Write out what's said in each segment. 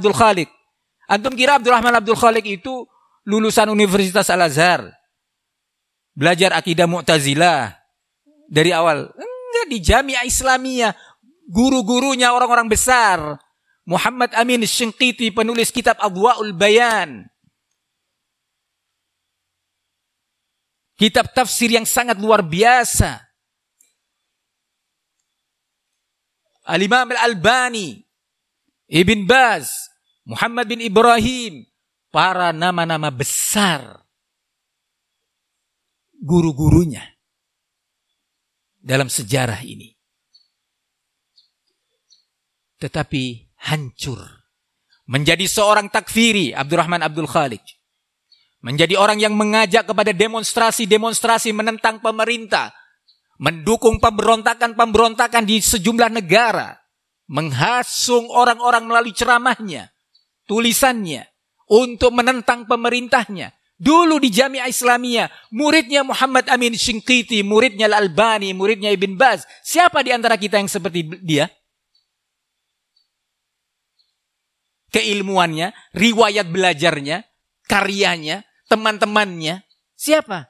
Abdul Khaliq. Antum kira Abdurrahman Abdul Khaliq itu lulusan Universitas Al-Azhar, belajar akidah Mu'tazilah dari awal? Enggak, di Jami'ah Islamiyah. Guru-gurunya orang-orang besar. Muhammad Amin Shinqiti, penulis kitab Adwa'ul Bayan. Kitab tafsir yang sangat luar biasa. Al-Imam Al-Albani, Ibn Baz, Muhammad bin Ibrahim, para nama-nama besar guru-gurunya dalam sejarah ini. Tetapi hancur. Menjadi seorang takfiri, Abdurrahman Abdul Khaliq. Menjadi orang yang mengajak kepada demonstrasi-demonstrasi menentang pemerintah. Mendukung pemberontakan-pemberontakan di sejumlah negara. Menghasung orang-orang melalui ceramahnya, tulisannya, untuk menentang pemerintahnya. Dulu di Jami'ah Islamiyah, muridnya Muhammad Amin Shinqiti, muridnya Al-Albani, muridnya Ibn Baz. Siapa di antara kita yang seperti dia? Keilmuannya, riwayat belajarnya, karyanya, teman-temannya. Siapa?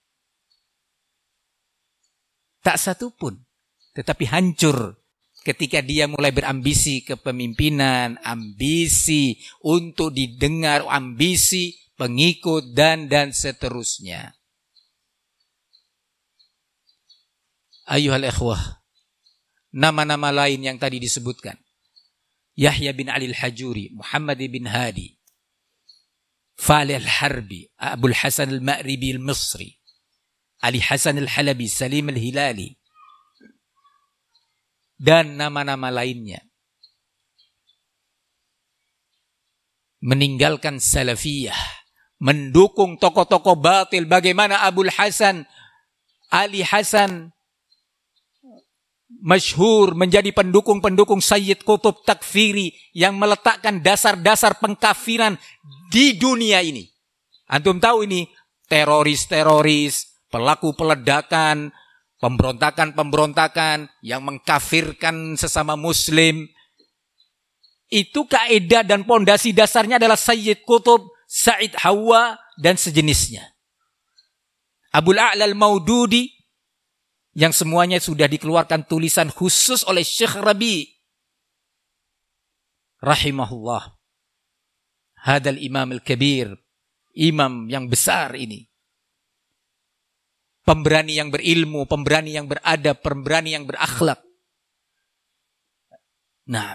Tak satu pun. Tetapi hancur ketika dia mulai berambisi kepemimpinan, ambisi untuk didengar, ambisi pengikut dan seterusnya. Ayuhal ikhwah, nama-nama lain yang tadi disebutkan. Yahya bin Ali al-Hajuri, Muhammad bin Hadi, Falih al-Harbi, Abul Hasan al-Ma'ribi al-Misri, Ali Hasan al-Halabi, Salim al-Hilali, dan nama-nama lainnya. Meninggalkan salafiyah, mendukung tokoh-tokoh batil. Bagaimana Abul Hasan, Ali Hasan, masyhur menjadi pendukung-pendukung Sayyid Qutb takfiri yang meletakkan dasar-dasar pengkafiran di dunia ini. Antum tahu ini teroris-teroris, pelaku peledakan, pemberontakan-pemberontakan yang mengkafirkan sesama muslim. Itu kaidah dan pondasi dasarnya adalah Sayyid Qutb, Said Hawa dan sejenisnya. Abul A'la al-Maududi yang semuanya sudah dikeluarkan tulisan khusus oleh Syekh Rabi rahimahullah. Hadal imam al-kabir, imam yang besar ini. Pemberani yang berilmu, pemberani yang beradab, pemberani yang berakhlak. Nah,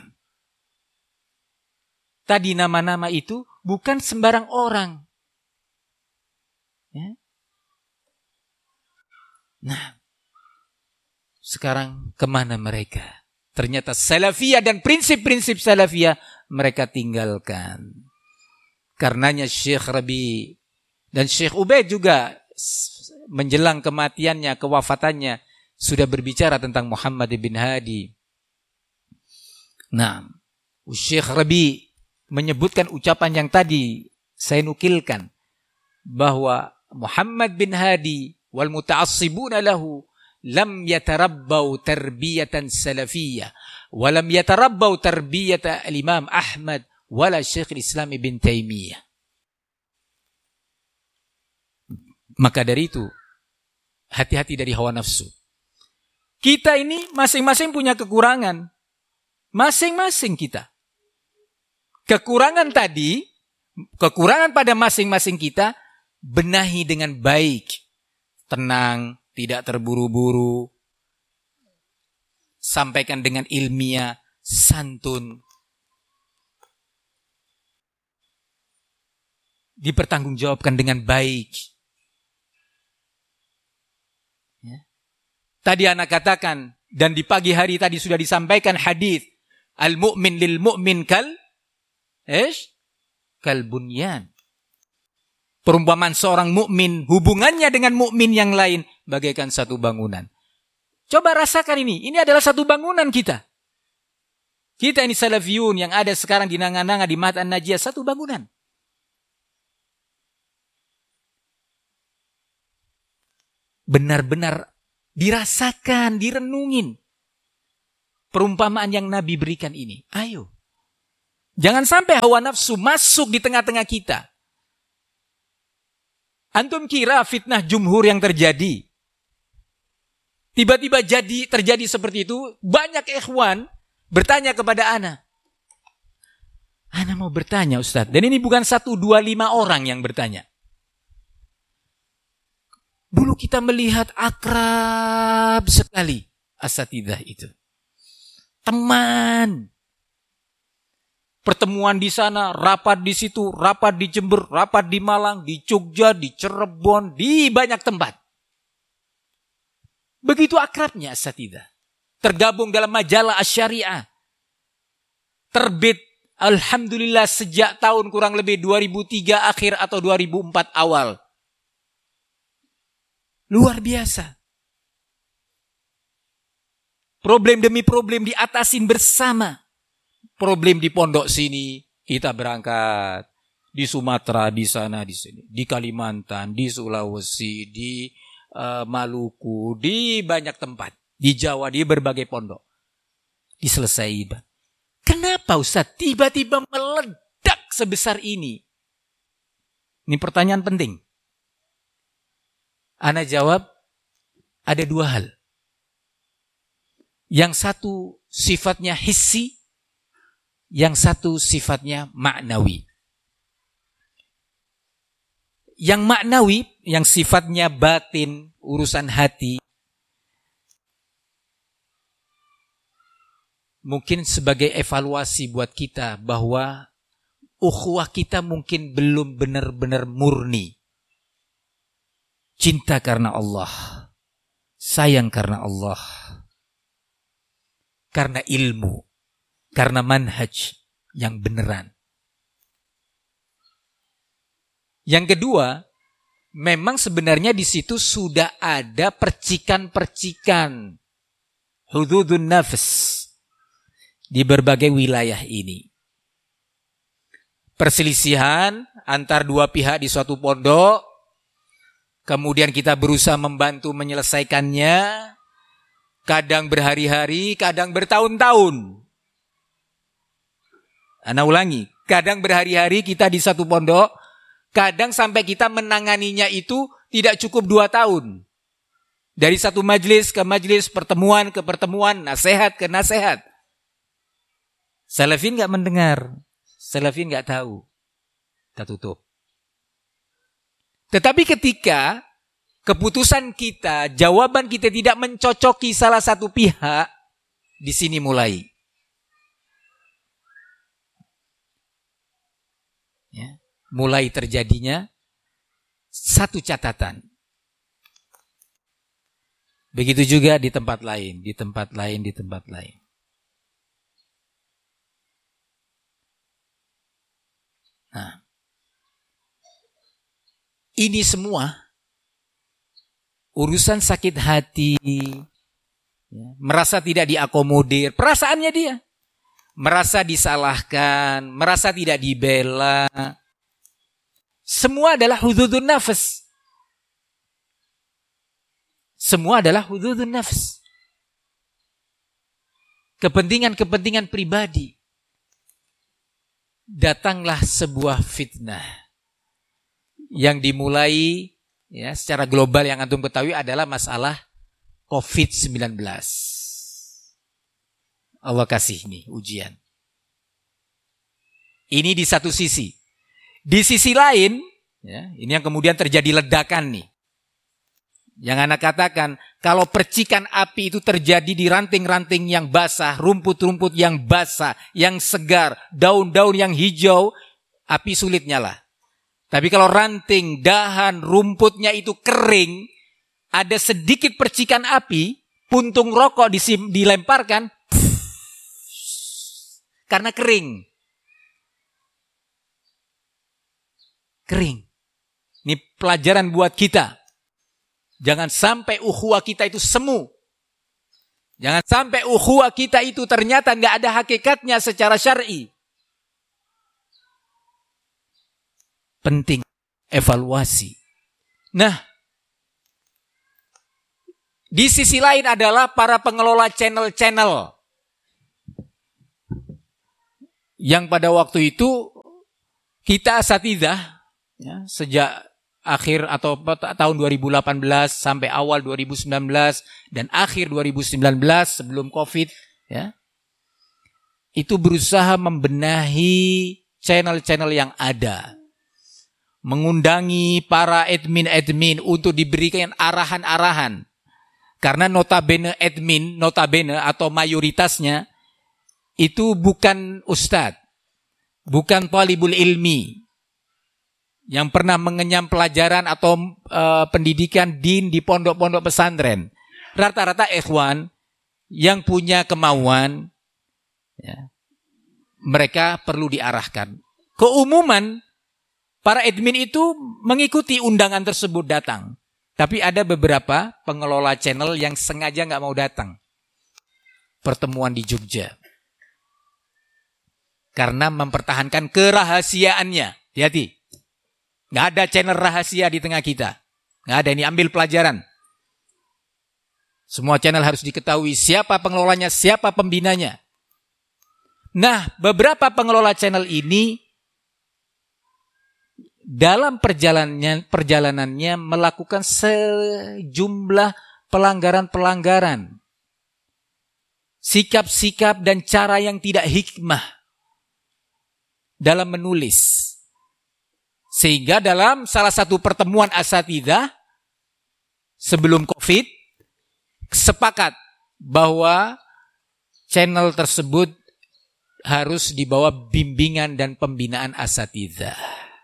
tadi nama-nama itu bukan sembarang orang. Ya. Nah, sekarang kemana mereka? Ternyata salafiyah dan prinsip-prinsip salafiyah mereka tinggalkan. Karenanya Syekh Rabi dan Syekh Ubaid juga menjelang kematiannya, kewafatannya, sudah berbicara tentang Muhammad bin Hadi. Nah, Syekh Rabi menyebutkan ucapan yang tadi saya nukilkan, bahwa Muhammad bin Hadi wal muta'assibuna lahu lam yatarabbau tarbiyatan salafiyah wa lam yatarabbau tarbiyata al-Imam Ahmad wala Syekh Islam Ibn Taimiyah. Maka dari itu, hati-hati dari hawa nafsu. Kita ini masing-masing punya kekurangan. Masing-masing kita. Kekurangan tadi, kekurangan pada masing-masing kita, benahi dengan baik. Tenang, tidak terburu-buru. Sampaikan dengan ilmiah, santun. Dipertanggungjawabkan dengan baik. Ya. Tadi anak katakan, dan di pagi hari tadi sudah disampaikan hadis, al-mu'min lil mu'min kal bunyan. Perumpamaan seorang mukmin, hubungannya dengan mukmin yang lain bagaikan satu bangunan. Coba rasakan ini. Ini adalah satu bangunan kita. Kita ini salafiyun yang ada sekarang di Nanga-Nanga, di Mahat An-Najiyah, satu bangunan. Benar-benar dirasakan, direnungin perumpamaan yang Nabi berikan ini. Ayo. Jangan sampai hawa nafsu masuk di tengah-tengah kita. Antum kira fitnah jumhur yang terjadi, tiba-tiba terjadi seperti itu, banyak ikhwan bertanya kepada ana. Ana mau bertanya Ustaz, dan ini bukan 1, 2, 5 orang yang bertanya. Dulu kita melihat akrab sekali asatidzah itu. Teman. Pertemuan di sana, rapat di situ, rapat di Jember, rapat di Malang, di Jogja, di Cirebon, di banyak tempat. Begitu akrabnya asatidzah. Tergabung dalam majalah Asy-Syariah. Terbit alhamdulillah sejak tahun kurang lebih 2003 akhir atau 2004 awal. Luar biasa. Problem demi problem diatasin bersama. Problem di pondok sini, kita berangkat. Di Sumatera, di sana, di sini. Di Kalimantan, di Sulawesi, di Maluku, di banyak tempat. Di Jawa, di berbagai pondok. Diselesaikan. Kenapa Ustaz tiba-tiba meledak sebesar ini? Ini pertanyaan penting. Ana jawab, ada 2 hal. Yang satu sifatnya hissi, yang satu sifatnya maknawi. Yang maknawi, yang sifatnya batin, urusan hati, mungkin sebagai evaluasi buat kita bahwa ukhuwah kita mungkin belum benar-benar murni. Cinta karena Allah, sayang karena Allah, karena ilmu, karena manhaj yang beneran. Yang kedua, memang sebenarnya di situ sudah ada percikan-percikan hududun nafs di berbagai wilayah ini. Perselisihan antar 2 pihak di suatu pondok, kemudian kita berusaha membantu menyelesaikannya, kadang berhari-hari, kadang bertahun-tahun. Ana ulangi, kadang berhari-hari kita di satu pondok, kadang sampai kita menanganinya itu tidak cukup 2 tahun. Dari satu majelis ke majelis, pertemuan ke pertemuan, nasihat ke nasihat. Salafin gak mendengar, salafin gak tahu. Kita tutup. Tetapi ketika keputusan kita, jawaban kita tidak mencocoki salah satu pihak, di sini mulai. Ya, mulai terjadinya satu catatan. Begitu juga di tempat lain, di tempat lain, di tempat lain. Nah, ini semua urusan sakit hati, ya, merasa tidak diakomodir, perasaannya dia. Merasa disalahkan, merasa tidak dibela. Semua adalah hududun nafs. Semua adalah hududun nafs. Kepentingan-kepentingan pribadi. Datanglah sebuah fitnah yang dimulai ya secara global yang antum ketahui adalah masalah COVID-19. Allah kasih nih ujian. Ini di satu sisi. Di sisi lain, ya, ini yang kemudian terjadi ledakan nih. Yang anak katakan, kalau percikan api itu terjadi di ranting-ranting yang basah, rumput-rumput yang basah, yang segar, daun-daun yang hijau, api sulit nyala. Tapi kalau ranting, dahan, rumputnya itu kering, ada sedikit percikan api, puntung rokok dilemparkan, karena kering. Kering. Ini pelajaran buat kita. Jangan sampai ukhuwah kita itu semu. Jangan sampai ukhuwah kita itu ternyata nggak ada hakikatnya secara syar'i. Penting evaluasi. Nah, di sisi lain adalah para pengelola channel-channel yang pada waktu itu kita asatidzah ya, sejak akhir atau tahun 2018 sampai awal 2019 dan akhir 2019 sebelum Covid ya, itu berusaha membenahi channel-channel yang ada, mengundangi para admin-admin untuk diberikan arahan-arahan. Karena notabene admin, notabene atau mayoritasnya itu bukan ustadz, bukan talibul ilmi yang pernah mengenyam pelajaran atau pendidikan din di pondok-pondok pesantren. Rata-rata ikhwan yang punya kemauan, ya, mereka perlu diarahkan. Keumuman para admin itu mengikuti undangan tersebut datang. Tapi ada beberapa pengelola channel yang sengaja nggak mau datang. Pertemuan di Jogja. Karena mempertahankan kerahasiaannya. Hati-hati. Nggak ada channel rahasia di tengah kita. Nggak ada, ini ambil pelajaran. Semua channel harus diketahui siapa pengelolanya, siapa pembinanya. Nah, beberapa pengelola channel ini dalam perjalanannya melakukan sejumlah pelanggaran-pelanggaran. Sikap-sikap dan cara yang tidak hikmah dalam menulis. Sehingga dalam salah satu pertemuan asatidzah sebelum Covid, sepakat bahwa channel tersebut harus dibawa bimbingan dan pembinaan asatidzah.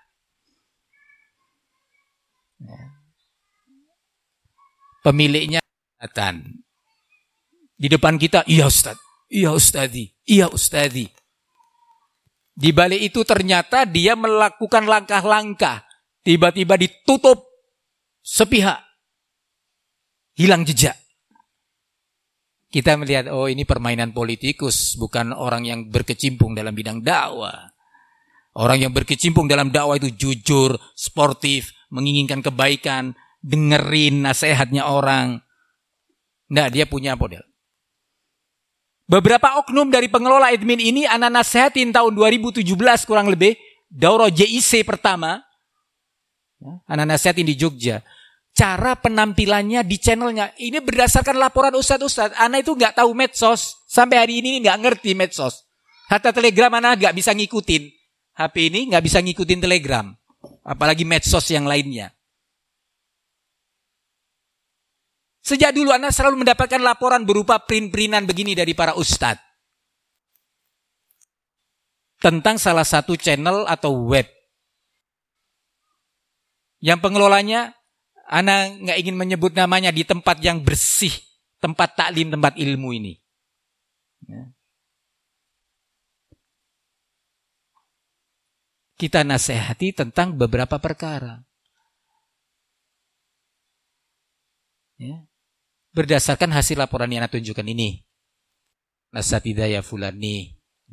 Pemiliknya datang di depan kita, iya Ustaz, iya Ustazi, iya Ustazi. Di balik itu ternyata dia melakukan langkah-langkah, tiba-tiba ditutup sepihak, hilang jejak. Kita melihat, oh ini permainan politikus, bukan orang yang berkecimpung dalam bidang dakwah. Orang yang berkecimpung dalam dakwah itu jujur, sportif, menginginkan kebaikan, dengerin nasihatnya orang. Nah, dia punya model. Beberapa oknum dari pengelola admin ini ana nasihatin tahun 2017 kurang lebih, daurah JIC pertama. Ana nasihatin di Jogja. Cara penampilannya di channelnya, ini berdasarkan laporan ustadz-ustadz. Ana itu nggak tahu medsos, sampai hari ini nggak ngerti medsos. Hatta Telegram ana nggak bisa ngikutin. HP ini nggak bisa ngikutin Telegram, apalagi medsos yang lainnya. Sejak dulu Anda selalu mendapatkan laporan berupa print-printan begini dari para ustadz. Tentang salah satu channel atau web. Yang pengelolanya, Anda nggak ingin menyebut namanya, di tempat yang bersih. Tempat taklim, tempat ilmu ini. Kita nasihati tentang beberapa perkara. Ya. Berdasarkan hasil laporan yang Anda tunjukkan ini. Nasatidzah ya fulan, nih.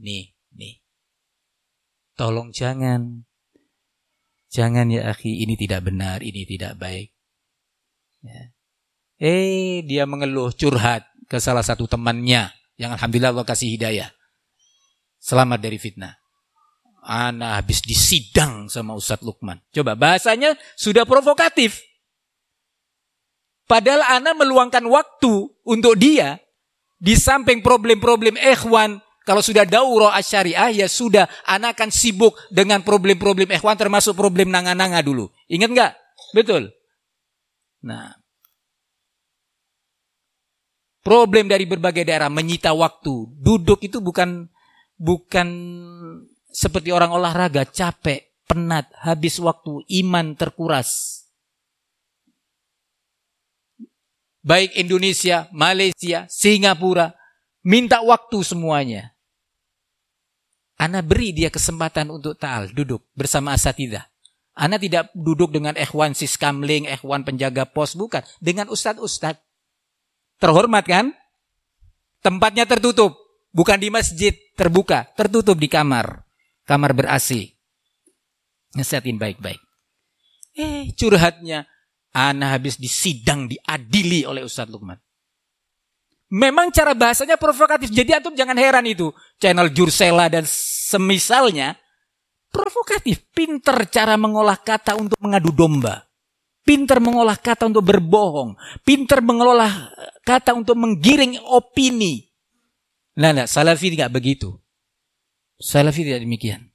Tolong jangan. Jangan ya akhi, ini tidak benar, ini tidak baik. Ya. Dia mengeluh, curhat ke salah satu temannya. Yang alhamdulillah Allah kasih hidayah. Selamat dari fitnah. Ana habis disidang sama Ustadz Lukman. Coba, bahasanya sudah provokatif. Padahal ana meluangkan waktu untuk dia. Di samping problem-problem ikhwan. Kalau sudah daurah asy-syariah, ya sudah. Ana akan sibuk dengan problem-problem ikhwan, termasuk problem nanga-nanga dulu. Ingat nggak? Betul. Nah. Problem dari berbagai daerah menyita waktu. Duduk itu bukan seperti orang olahraga, capek, penat, habis waktu, iman terkuras. Baik Indonesia, Malaysia, Singapura, minta waktu semuanya. Ana beri dia kesempatan untuk ta'al, duduk bersama asatidzah. Ana tidak duduk dengan ikhwan siskamling, ikhwan penjaga pos, bukan. Dengan ustadz-ustadz. Terhormat kan? Tempatnya tertutup. Bukan di masjid, terbuka. Tertutup di kamar. Kamar ber-AC. Nasihatin baik-baik. Curhatnya. Ana habis disidang, diadili oleh Ustadz Lukman. Memang cara bahasanya provokatif. Jadi antum jangan heran itu. Channel Jursela dan semisalnya provokatif. Pinter cara mengolah kata untuk mengadu domba. Pinter mengolah kata untuk berbohong. Pinter mengolah kata untuk menggiring opini. Nah, Salafi tidak begitu. Salafi tidak demikian.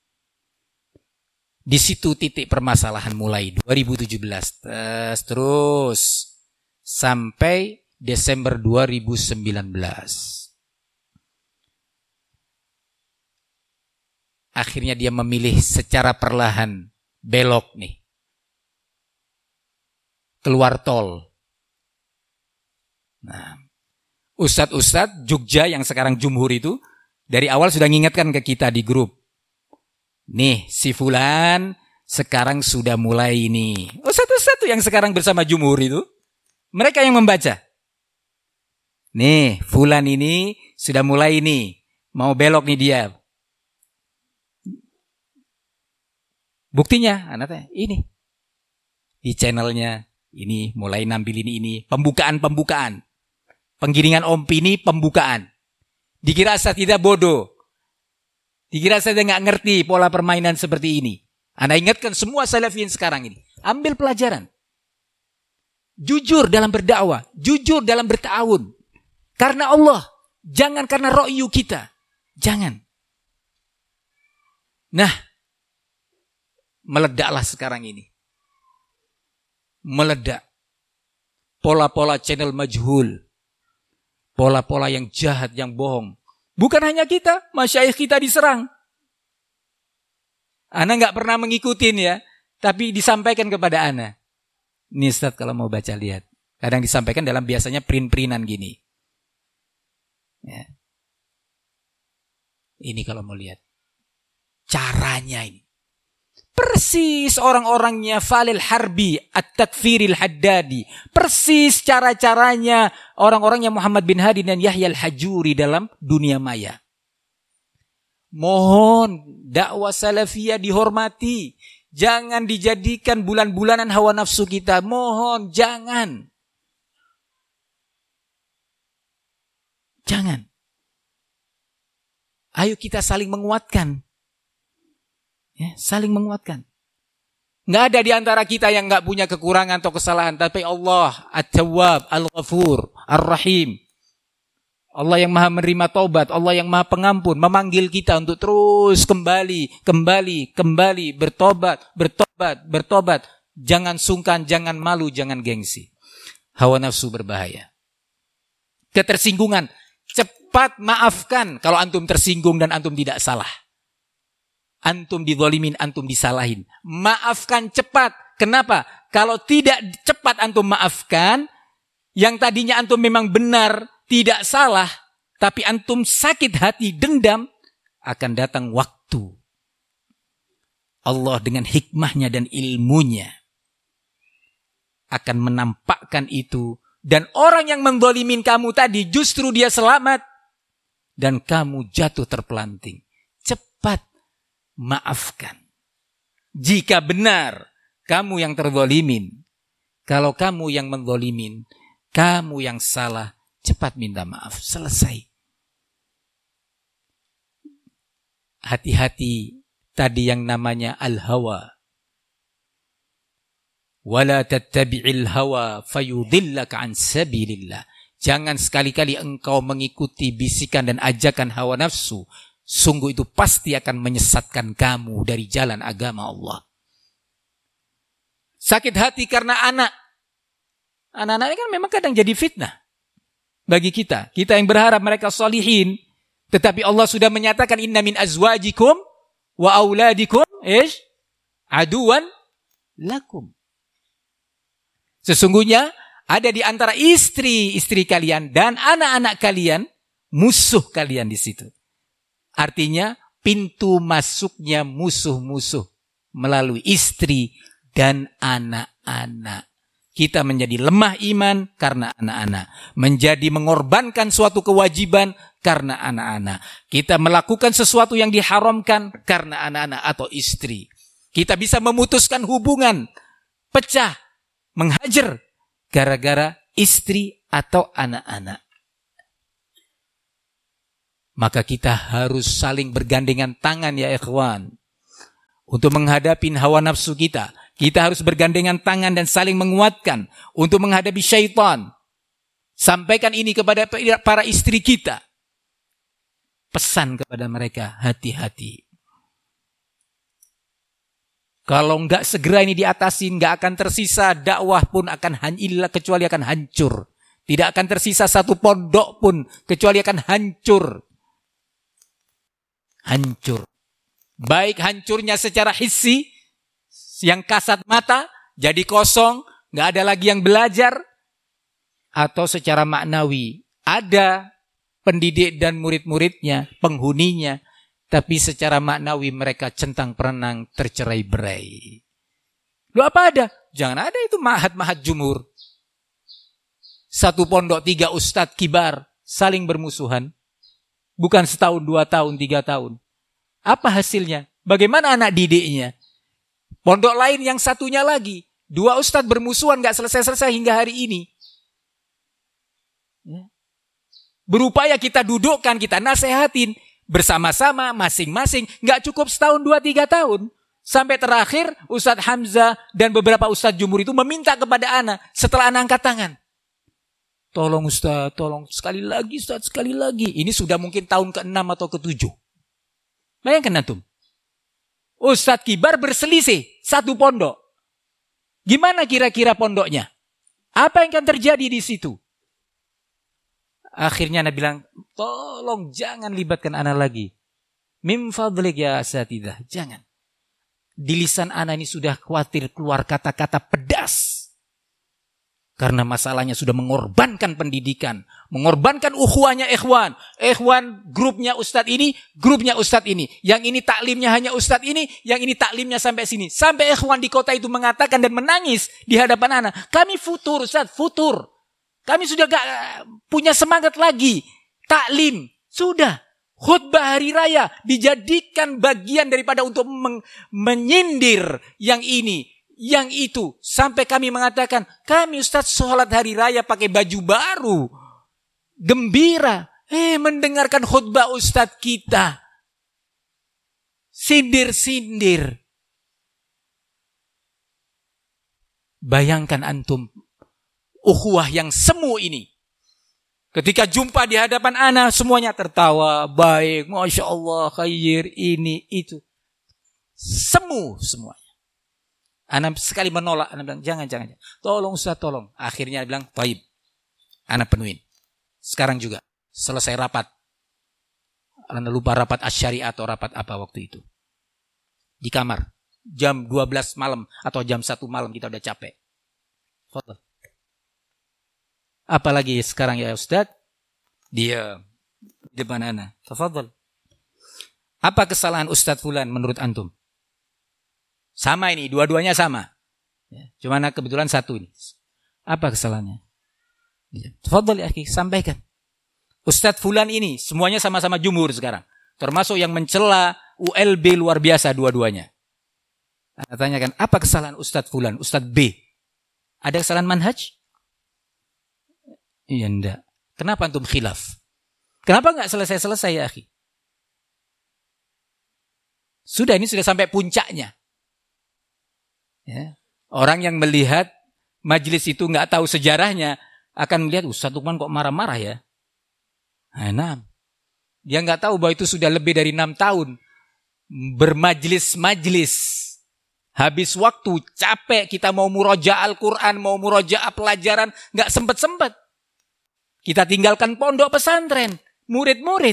Di situ titik permasalahan mulai 2017 terus sampai Desember 2019. Akhirnya dia memilih secara perlahan belok nih. Keluar tol. Nah, Ustadz Jogja yang sekarang Jumhur itu dari awal sudah mengingatkan ke kita di grup. Nih, si Fulan sekarang sudah mulai ini. Ustadz yang sekarang bersama Jumhur itu, mereka yang membaca. Nih, Fulan ini sudah mulai ini. Mau belok nih dia. Buktinya, anaknya ini. Di channelnya, ini mulai nampilin ini. Pembukaan. Penggiringan opini, pembukaan. Dikira saya tidak bodoh. Dikira saya nggak ngerti pola permainan seperti ini. Anda ingatkan semua salafiyin sekarang ini. Ambil pelajaran. Jujur dalam berdakwah. Jujur dalam berta'awun. Karena Allah. Jangan karena ro'yu kita. Jangan. Nah. Meledaklah sekarang ini. Meledak. Pola-pola channel majhul. Pola-pola yang jahat, yang bohong. Bukan hanya kita, masyayikh kita diserang. Ana nggak pernah mengikutin ya, tapi disampaikan kepada ana. Ini Ustaz kalau mau baca lihat. Kadang disampaikan dalam biasanya print-printan gini. Ya. Ini kalau mau lihat. Caranya ini. Persis orang-orangnya Falil Harbi, At-Takfiril Haddadi. Persis cara-caranya orang-orangnya Muhammad bin Hadi dan Yahya Al-Hajuri dalam dunia maya. Mohon dakwah salafiyah dihormati. Jangan dijadikan bulan-bulanan hawa nafsu kita. Mohon, jangan. Jangan. Ayo kita saling menguatkan. Ya, saling menguatkan. Nggak ada di antara kita yang nggak punya kekurangan atau kesalahan. Tapi Allah At-Tawwab, Al-Ghafur, Ar-Rahim. Allah yang maha menerima taubat. Allah yang maha pengampun. Memanggil kita untuk terus kembali. Bertobat. Jangan sungkan, jangan malu, jangan gengsi. Hawa nafsu berbahaya. Ketersinggungan. Cepat maafkan kalau antum tersinggung dan antum tidak salah. Antum dizalimin, antum disalahin. Maafkan cepat. Kenapa? Kalau tidak cepat antum maafkan, yang tadinya antum memang benar, tidak salah, tapi antum sakit hati, dendam, akan datang waktu. Allah dengan hikmahnya dan ilmunya akan menampakkan itu. Dan orang yang menzalimin kamu tadi, justru dia selamat. Dan kamu jatuh terpelanting. Cepat maafkan. Jika benar kamu yang terzalimin, kalau kamu yang menzalimin, kamu yang salah, cepat minta maaf. Selesai. Hati-hati tadi yang namanya al-hawa. Wala tattabi'il hawa fayudillaka an sabilillah. Jangan sekali-kali engkau mengikuti bisikan dan ajakan hawa nafsu. Sungguh itu pasti akan menyesatkan kamu dari jalan agama Allah. Sakit hati karena anak. Anak-anak ini kan memang kadang jadi fitnah bagi kita. Kita yang berharap mereka sholihin. Tetapi Allah sudah menyatakan inna min azwajikum wa auladikum aduwan lakum. Sesungguhnya ada di antara istri-istri kalian dan anak-anak kalian musuh kalian di situ. Artinya pintu masuknya musuh-musuh melalui istri dan anak-anak. Kita menjadi lemah iman karena anak-anak. Menjadi mengorbankan suatu kewajiban karena anak-anak. Kita melakukan sesuatu yang diharamkan karena anak-anak atau istri. Kita bisa memutuskan hubungan, pecah, menghajar gara-gara istri atau anak-anak. Maka kita harus saling bergandengan tangan ya ikhwan. Untuk menghadapi hawa nafsu kita. Kita harus bergandengan tangan dan saling menguatkan. Untuk menghadapi syaitan. Sampaikan ini kepada para istri kita. Pesan kepada mereka, hati-hati. Kalau enggak segera ini diatasi, enggak akan tersisa dakwah pun kecuali akan hancur. Tidak akan tersisa satu pondok pun kecuali akan hancur. Hancur. Baik hancurnya secara hissi, yang kasat mata, jadi kosong, enggak ada lagi yang belajar. Atau secara maknawi, ada pendidik dan murid-muridnya, penghuninya, tapi secara maknawi mereka centang perenang tercerai-berai. Lu apa ada? Jangan ada itu mahat-mahat jumhur. Satu pondok 3 ustadz kibar saling bermusuhan. Bukan setahun, 2 tahun, 3 tahun. Apa hasilnya? Bagaimana anak didiknya? Pondok lain yang satunya lagi. 2 ustadz bermusuhan gak selesai-selesai hingga hari ini. Berupaya kita dudukkan, kita nasehatin bersama-sama masing-masing. Gak cukup setahun, 2, 3 tahun. Sampai terakhir Ustadz Hamzah dan beberapa Ustadz jumhur itu meminta kepada ana setelah ana angkat tangan. Tolong Ustadz, tolong sekali lagi Ustadz, sekali lagi. Ini sudah mungkin tahun ke-6 atau ke-7. Bayangkan antum. Ustadz kibar berselisih satu pondok. Gimana kira-kira pondoknya? Apa yang akan terjadi di situ? Akhirnya ana bilang, tolong jangan libatkan ana lagi. Min fadlik ya asatidzah, jangan. Di lisan ana ini sudah khawatir keluar kata-kata pedas. Karena masalahnya sudah mengorbankan pendidikan. Mengorbankan ukhuwahnya ikhwan. Ikhwan grupnya ustadz ini, grupnya ustadz ini. Yang ini taklimnya hanya ustadz ini, yang ini taklimnya sampai sini. Sampai ikhwan di kota itu mengatakan dan menangis di hadapan ana. Kami futur ustadz, futur. Kami sudah gak punya semangat lagi. Taklim, sudah. Khutbah hari raya dijadikan bagian daripada untuk menyindir yang ini. Yang itu, sampai kami mengatakan, kami Ustaz sholat hari raya pakai baju baru. Gembira. Mendengarkan khutbah Ustaz kita. Sindir-sindir. Bayangkan antum, ukhuwah yang semu ini. Ketika jumpa di hadapan ana, semuanya tertawa, baik, Masya Allah, khair, ini, itu. Semu semuanya. Ana sekali menolak, ana bilang jangan. Tolong Ustaz, tolong. Akhirnya bilang, baik. Ana penuhin. Sekarang juga selesai rapat. Ana lupa rapat asyariah atau rapat apa waktu itu. Di kamar. Jam 12 malam atau jam 1 malam kita udah capek. Fadhal. Apalagi sekarang ya Ustaz? Dia di depan ana. Tafadhal. Apa kesalahan Ustaz fulan menurut antum? Sama ini, dua-duanya sama. Ya, cuma kebetulan satu ini. Apa kesalahannya? Ya. Tafadhal ya akhi, sampaikan. Ustadz fulan ini, semuanya sama-sama jumhur sekarang. Termasuk yang mencela ULB luar biasa dua-duanya. Anda tanyakan, apa kesalahan Ustadz fulan, Ustadz B? Ada kesalahan manhaj? Iya enggak. Kenapa antum khilaf? Kenapa enggak selesai-selesai ya akhi? Sudah, ini sudah sampai puncaknya. Ya. Orang yang melihat majelis itu nggak tahu sejarahnya akan melihat Ustaz Lukman kok marah-marah ya. Nah, dia nggak tahu bahwa itu sudah lebih dari 6 tahun bermajlis-majlis. Habis waktu capek kita mau murojaah Al-Quran, mau murojaah pelajaran nggak sempet-sempet. Kita tinggalkan pondok pesantren, murid-murid.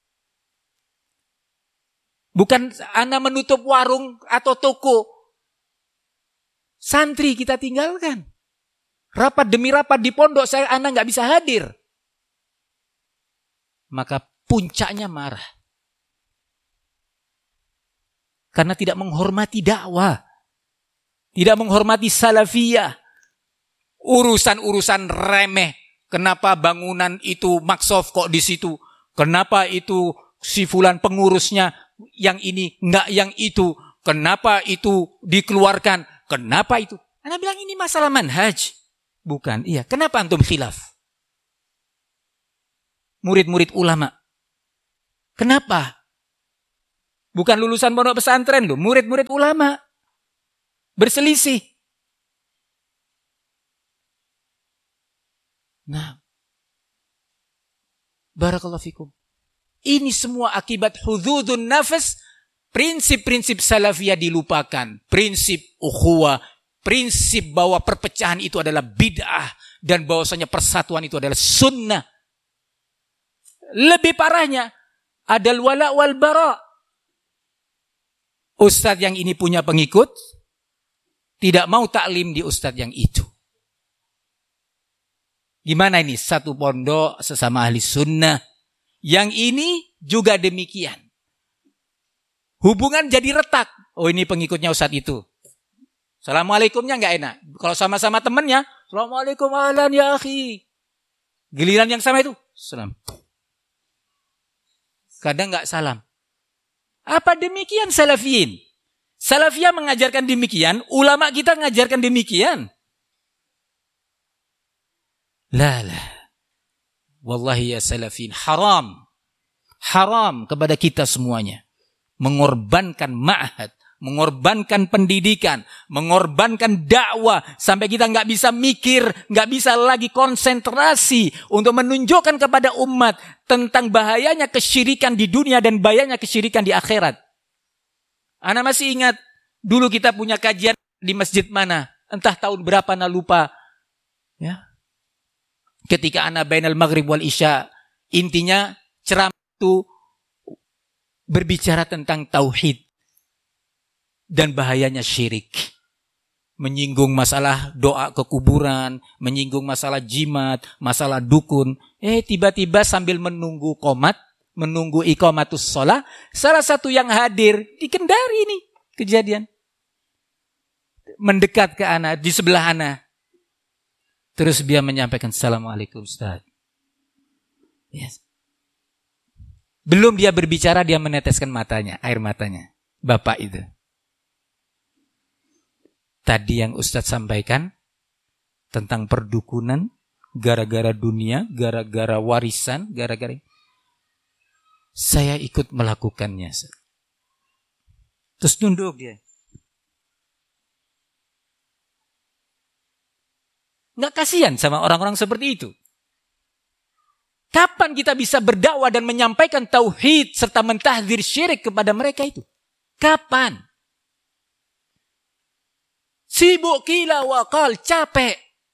Bukan ana menutup warung atau toko. Santri kita tinggalkan. Rapat demi rapat di pondok saya anak nggak bisa hadir. Maka puncaknya marah. Karena tidak menghormati dakwah. Tidak menghormati salafiyah. Urusan-urusan remeh. Kenapa bangunan itu maksof kok di situ? Kenapa itu si fulan pengurusnya yang ini nggak yang itu? Kenapa itu dikeluarkan? Kenapa itu? Anda bilang ini masalah manhaj. Bukan, iya. Kenapa antum khilaf? Murid-murid ulama. Kenapa? Bukan lulusan pondok pesantren loh, murid-murid ulama. Berselisih. Nah, barakallahu fikum. Ini semua akibat hududun nafas, prinsip-prinsip salafiyah dilupakan. Prinsip ukhuwah, prinsip bahwa perpecahan itu adalah bid'ah dan bahwasanya persatuan itu adalah sunnah. Lebih parahnya, ada wala wal bara. Ustadz yang ini punya pengikut, tidak mau taklim di ustadz yang itu. Gimana ini? Satu pondok sesama ahli sunnah. Yang ini juga demikian. Hubungan jadi retak. Oh, ini pengikutnya ustadz itu. Assalamualaikumnya nggak enak. Kalau sama-sama temennya, Assalamualaikum ahlan ya akhi. Giliran yang sama itu, salam. Kadang nggak salam. Apa demikian salafiyin? Salafiyah mengajarkan demikian, ulama kita mengajarkan demikian. La. Wallahi ya salafiyin, haram. Haram kepada kita semuanya. Mengorbankan ma'had, mengorbankan pendidikan, mengorbankan dakwah, sampai kita nggak bisa mikir, nggak bisa lagi konsentrasi untuk menunjukkan kepada umat tentang bahayanya kesyirikan di dunia dan bahayanya kesyirikan di akhirat. Ana masih ingat dulu kita punya kajian di masjid mana, entah tahun berapa ana lupa. Ya. Ketika ana bainal maghrib wal isya, intinya ceramah itu berbicara tentang tauhid dan bahayanya syirik. Menyinggung masalah doa ke kuburan, menyinggung masalah jimat, masalah dukun. Tiba-tiba sambil menunggu qomat, menunggu iqamatus shalah, salah satu yang hadir di Kendari ini kejadian. Mendekat ke ana, di sebelah ana. Terus dia menyampaikan, Assalamualaikum Ustaz. Yes. Belum dia berbicara, dia meneteskan matanya, air matanya. Bapak itu. Tadi yang Ustaz sampaikan tentang perdukunan, gara-gara dunia, gara-gara warisan, gara-gara saya ikut melakukannya. Terus nunduk dia. Nggak kasihan sama orang-orang seperti itu. Kapan kita bisa berdakwah dan menyampaikan tauhid serta mentahdzir syirik kepada mereka itu? Kapan? Sibuk kila wakal, capek.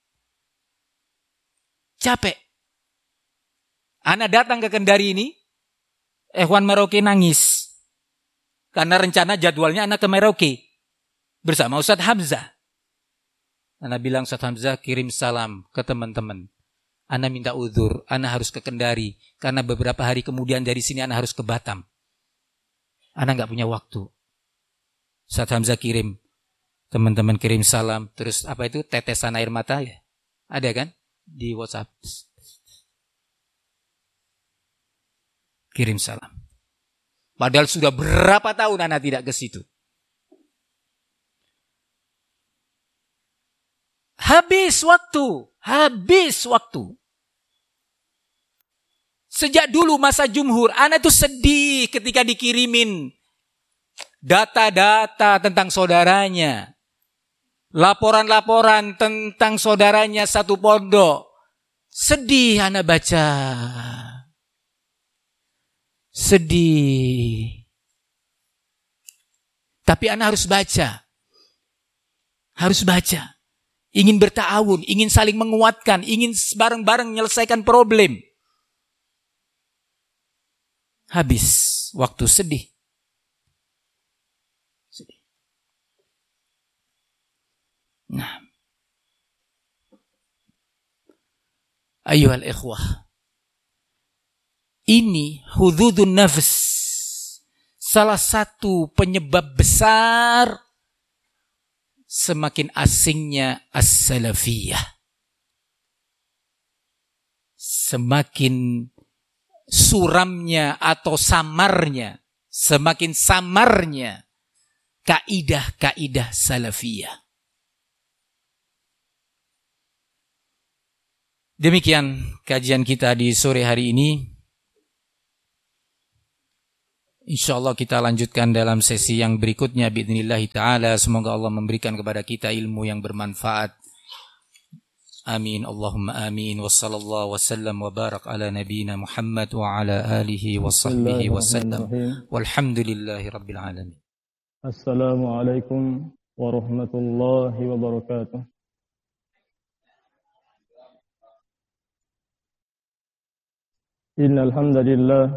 Capek. Ana datang ke Kendari ini, Ikhwan Merauke nangis. Karena rencana jadwalnya anak ke Merauke. Bersama Ustadz Hamzah. Ana bilang, Ustadz Hamzah kirim salam ke teman-teman. Ana minta uzur, Ana harus ke Kendari. Karena beberapa hari kemudian dari sini Ana harus ke Batam. Ana gak punya waktu. Ustadz Hamzah kirim. Teman-teman kirim salam, terus apa itu tetesan air mata ya? Ada kan di WhatsApp? Kirim salam. Padahal sudah berapa tahun anak tidak ke situ. Habis waktu. Sejak dulu masa jumhur, anak itu sedih ketika dikirimin data-data tentang saudaranya. Laporan-laporan tentang saudaranya satu pondok. Sedih anak baca. Sedih. Tapi anak harus baca. Harus baca. Ingin berta'awun, ingin saling menguatkan, ingin bareng-bareng menyelesaikan problem. Habis waktu sedih. Nah, ayyuhal ikhwah, ini hududun nafs, salah satu penyebab besar semakin asingnya as-salafiyah, semakin suramnya atau samarnya, semakin samarnya kaidah-kaidah salafiyah. Demikian kajian kita di sore hari ini. InsyaAllah kita lanjutkan dalam sesi yang berikutnya biidznillah ta'ala. Semoga Allah memberikan kepada kita ilmu yang bermanfaat. Amin. Allahumma amin. Wassallallahu wasallam wa barak ala nabiyina Muhammad wa ala alihi wa sahbihi wasallam. Walhamdulillahi rabbil alamin. Assalamualaikum warahmatullahi wabarakatuh. Innal hamdalillah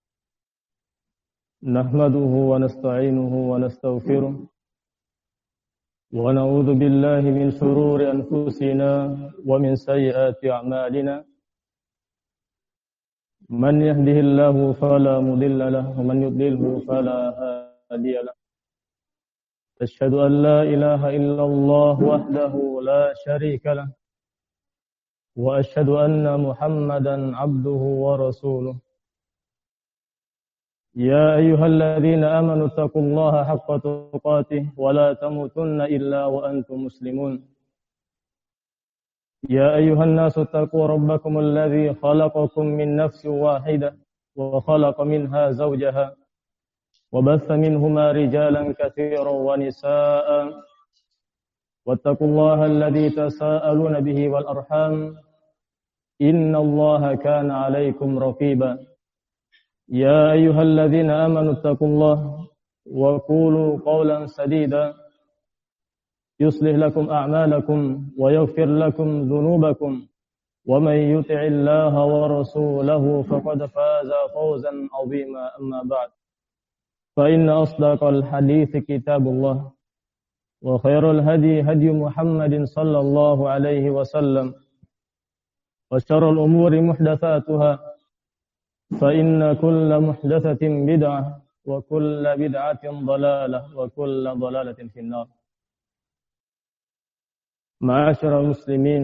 nahmaduhu wa nasta'inuhu wa nastaghfiruh wa na'udzu billahi min shururi anfusina wa min sayyiati a'malina man yahdihillahu fala mudilla lahu wa man yudlilhu fala hadiya lahu asyhadu an la ilaha illallah wahdahu la syarika lahu wa asyhadu anna muhammadan 'abduhu wa rasuluh. يا أيها الذين آمنوا اتقوا الله حق تقاته ولا تموتن إلا وأنتم مسلمون يا أيها الناس اتقوا ربكم الذي خلقكم من نفس واحدة وخلق منها زوجها وبث منهما رجالا كثيرا ونساء واتقوا الله الذي تساءلون به والأرحام إن الله كان عليكم رقيبا يا أيها الذين آمنوا اتقوا الله وقولوا قولا سديدا يصلح لكم أعمالكم ويغفر لكم ذنوبكم ومن يطع الله ورسوله فقد فاز فوزا عظيما أما بعد فإن أصدق الحديث كتاب الله وخير الهدي هدي محمد صلى الله عليه وسلم وشر الأمور محدثاتها فإن كل محدثة بدعة وكل بدعة ضلالة وكل ضلالة في النار. معاشر المسلمين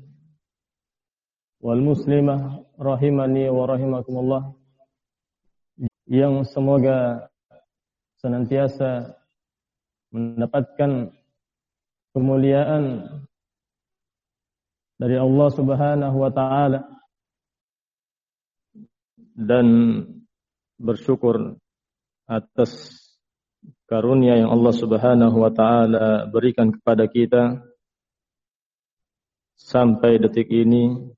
والمسلمة rahimani wa rahimakumullah, yang semoga senantiasa mendapatkan kemuliaan dari Allah Subhanahu wa taala dan bersyukur atas karunia yang Allah Subhanahu wa taala berikan kepada kita sampai detik ini.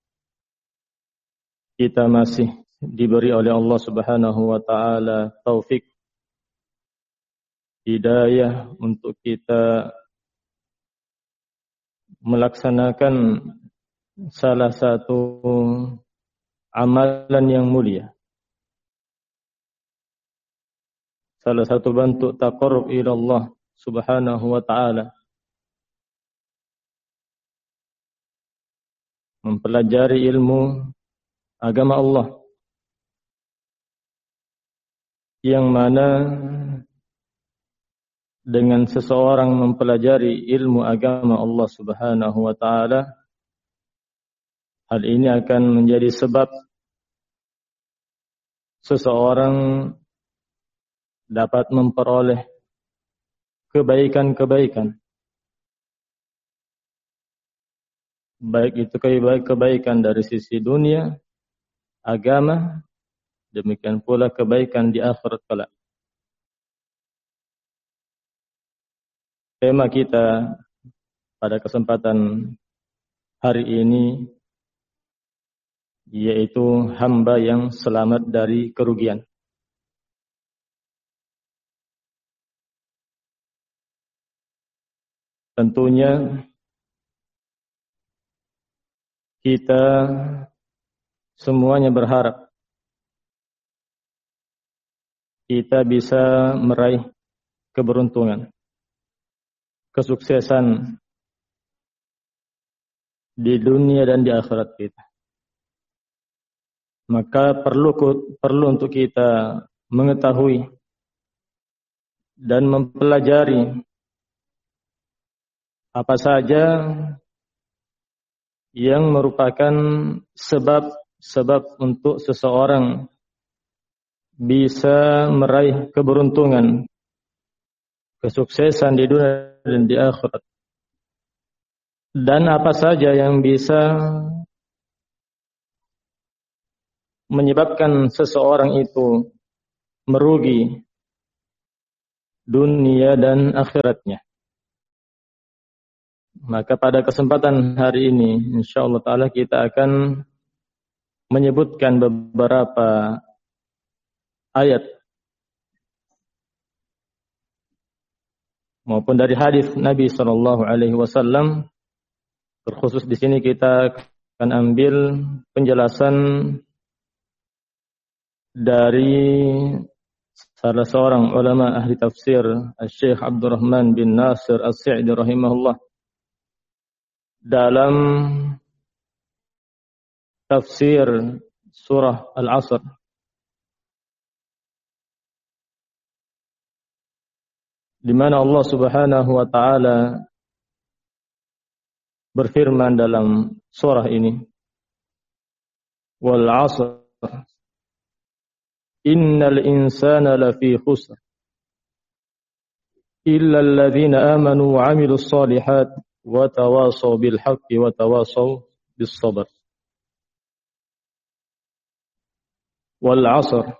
Kita masih diberi oleh Allah Subhanahu wa taala taufik, hidayah untuk kita melaksanakan salah satu amalan yang mulia, salah satu bentuk taqarrub ila Allah Subhanahu wa taala, mempelajari ilmu agama Allah, yang mana dengan seseorang mempelajari ilmu agama Allah Subhanahu wa taala, hal ini akan menjadi sebab seseorang dapat memperoleh kebaikan-kebaikan, baik itu kebaikan dari sisi dunia, agama, demikian pula kebaikan di akhirat kelak. Tema kita pada kesempatan hari ini yaitu hamba yang selamat dari kerugian. Tentunya kita semuanya berharap kita bisa meraih keberuntungan, kesuksesan di dunia dan di akhirat kita. Maka perlu untuk kita mengetahui dan mempelajari apa saja yang merupakan sebab untuk seseorang bisa meraih keberuntungan, kesuksesan di dunia dan di akhirat. Dan apa saja yang bisa menyebabkan seseorang itu merugi dunia dan akhiratnya. Maka pada kesempatan hari ini insyaallah taala kita akan menyebutkan beberapa ayat maupun dari hadis Nabi sallallahu alaihi wasallam. Terkhusus di sini kita akan ambil penjelasan dari salah seorang ulama ahli tafsir, Syekh Abdurrahman bin Nasir As-Sa'di rahimahullah, dalam tafsir surah Al-Asr, di mana Allah Subhanahu wa taala berfirman dalam surah ini, wal 'asr innal insana lafi khusr illa alladhina amanu wa 'amilus shalihat wa tawasaw bil haqqi wa tawasaw bis sabr. Wal 'asr,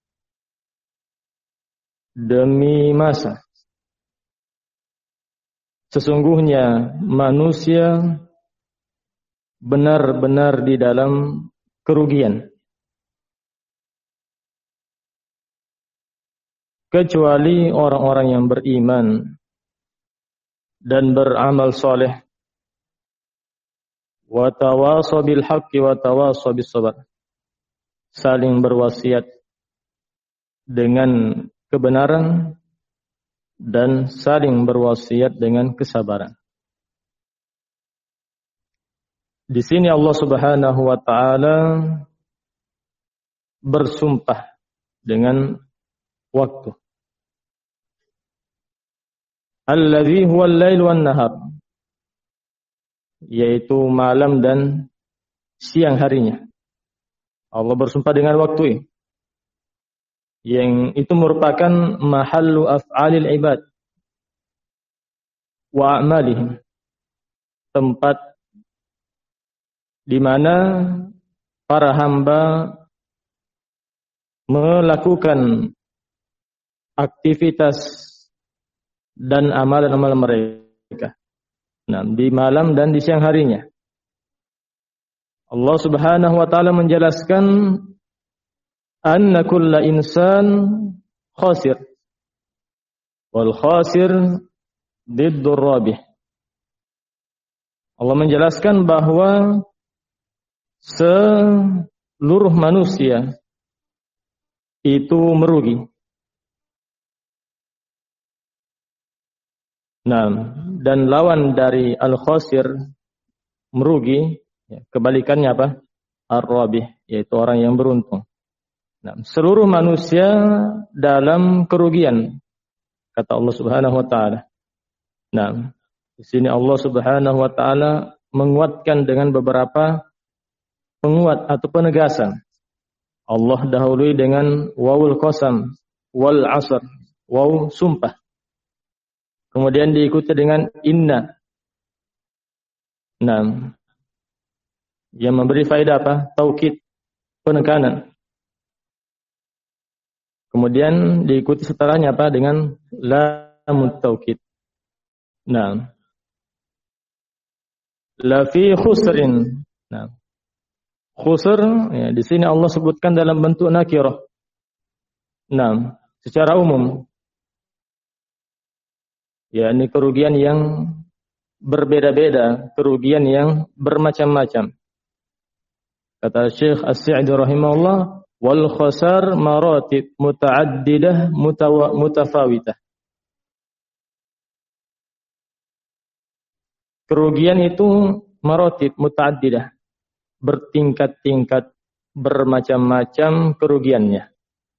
demi masa, sesungguhnya manusia benar-benar di dalam kerugian, kecuali orang-orang yang beriman dan beramal soleh, wa tawasaw bil haqqi wa tawasaw bis sabr, saling berwasiat dengan kebenaran dan saling berwasiat dengan kesabaran. Di sini Allah Subhanahu wa taala bersumpah dengan waktu. Allazi huwal lail wan nahar, yaitu malam dan siang harinya. Allah bersumpah dengan waktu ini, yang itu merupakan mahallu af'alil ibad wa a'malihim, tempat di mana para hamba melakukan aktivitas dan amalan-amalan mereka. Nah, di malam dan di siang harinya. Allah Subhanahu wa taala menjelaskan anna kulla insan khasir wal khasir diddur rabih. Allah menjelaskan bahwa seluruh manusia itu merugi. Nah, dan lawan dari al-khasir, merugi, ya, kebalikannya apa? Ar-rabih, yaitu orang yang beruntung. Nah, seluruh manusia dalam kerugian, kata Allah Subhanahu wa taala. Nah, di sini Allah Subhanahu wa taala menguatkan dengan beberapa penguat atau penegasan. Allah dahului dengan wawul qasam, wal 'asr, waw sumpah. Kemudian diikuti dengan inna. Nah, yang memberi faedah apa? Taukid, penekanan. Kemudian diikuti setelahnya apa? Dengan lamut taukid. Nah, la fi khusrin. Nah, khusr, ya, di sini Allah sebutkan dalam bentuk nakirah. Nah, secara umum, ya, ini kerugian yang berbeda-beda, kerugian yang bermacam-macam. Kata Syekh As-Sa'di rahimahullah, wal khasar maratib muta'addidah mutafawitah. Kerugian itu maratib muta'addidah, bertingkat-tingkat, bermacam-macam kerugiannya.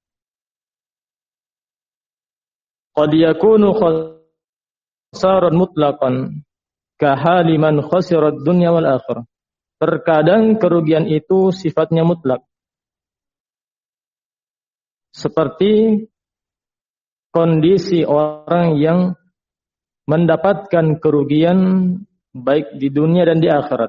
Qad yakunu khasaran mutlaqan kahali man khasirat dunya wal akhirah. Terkadang kerugian itu sifatnya mutlak, seperti kondisi orang yang mendapatkan kerugian baik di dunia dan di akhirat.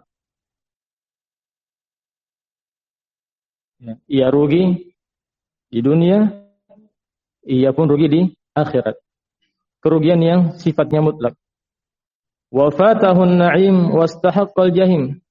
Ia rugi di dunia ia pun rugi di akhirat. Kerugian yang sifatnya mutlak. Wa fatahun na'im wastahaqqal jahim.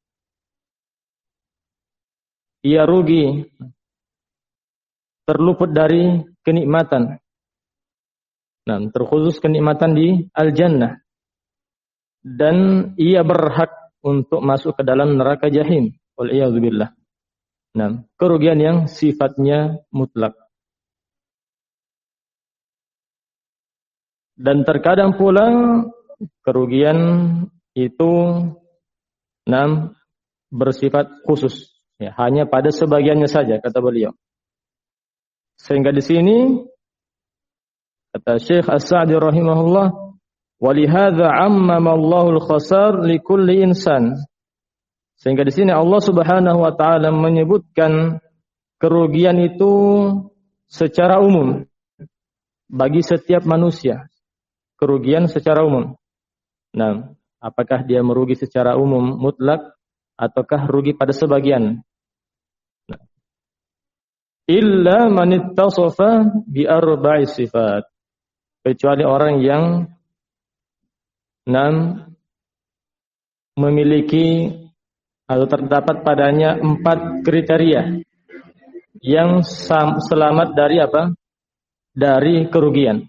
Ia rugi, terluput dari kenikmatan. Nah, terkhusus kenikmatan di al-jannah. Dan ia berhak untuk masuk ke dalam neraka jahim. Wal'iyadzubillah. Nah, kerugian yang sifatnya mutlak. Dan terkadang pula kerugian itu bersifat khusus, ya, hanya pada sebagiannya saja, kata beliau. Sehingga di sini kata Syekh As-Sa'di rahimahullah, walihadza 'ammama Allahul khasar likulli insan. Sehingga di sini Allah Subhanahu wa taala menyebutkan kerugian itu secara umum bagi setiap manusia. Kerugian secara umum. Nah, apakah dia merugi secara umum mutlak ataukah rugi pada sebagian? Nah. Illa man ittasafa bi arba'i sifat. Kecuali orang yang memiliki atau terdapat padanya 4 kriteria yang selamat dari apa? Dari kerugian.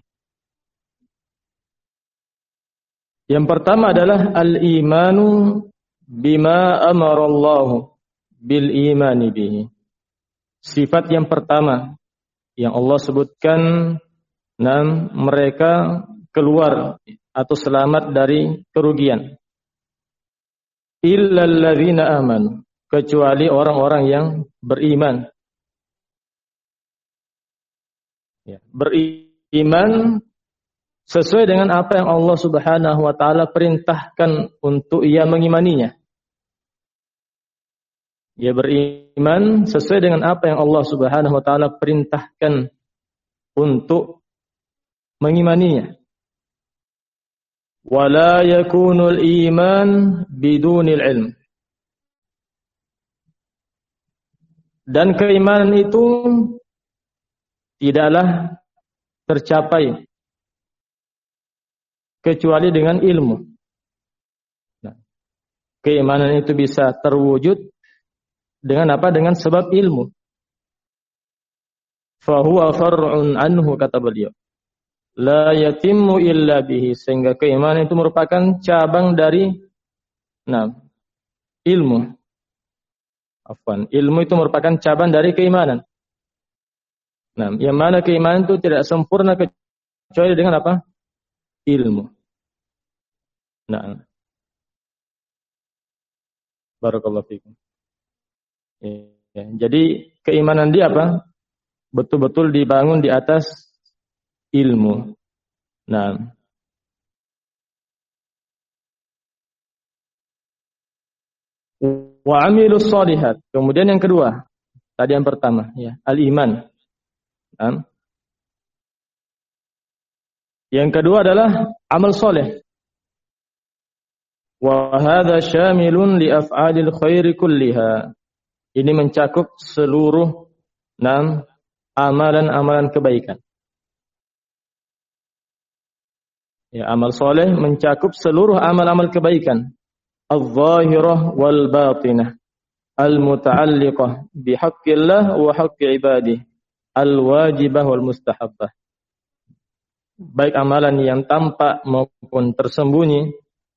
Yang pertama adalah al-imanu bima amarallahu bil imani bihi. Sifat yang pertama yang Allah sebutkan, mereka keluar atau selamat dari kerugian. Illal ladzina amanu, kecuali orang-orang yang beriman. Ya, beriman sesuai dengan apa yang Allah Subhanahu wa taala perintahkan untuk ia mengimaninya. Ia beriman sesuai dengan apa yang Allah Subhanahu wa taala perintahkan untuk mengimaninya. Wala yakunul iman bidunil ilm. Dan keimanan itu tidaklah tercapai kecuali dengan ilmu. Nah, keimanan itu bisa terwujud dengan apa? Dengan sebab ilmu. Fahuwa far'un anhu, kata beliau. La yatimmu illa bihi, sehingga keimanan itu merupakan cabang dari ilmu. Ilmu itu merupakan cabang dari keimanan. Nah, yang mana keimanan itu tidak sempurna kecuali dengan apa? Ilmu. Nah, barakallahu fikum. Ya, jadi keimanan dia apa? Betul-betul dibangun di atas ilmu. Nah, wa amilus shalihat. Kemudian yang kedua, tadi yang pertama, ya, al-iman. Nah, yang kedua adalah amal soleh. Wa hadza syamilun li af'alil khairi kulliha. Ini mencakup seluruh amalan-amalan kebaikan. Ya, amal soleh mencakup seluruh amal-amal kebaikan. Al-zahirah wal batinah. Al-muta'alliqah bihaqqillah wa haqqi ibadih. Al-wajibah wal mustahabbah. Baik amalan yang tampak maupun tersembunyi.